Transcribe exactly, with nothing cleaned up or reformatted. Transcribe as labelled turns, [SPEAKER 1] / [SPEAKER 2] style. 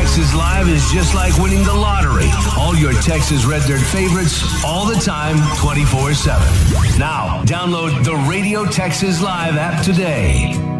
[SPEAKER 1] Texas Live is just like winning the lottery. All your Texas Red Dirt favorites, all the time, twenty-four seven. Now, download the Radio Texas Live app today.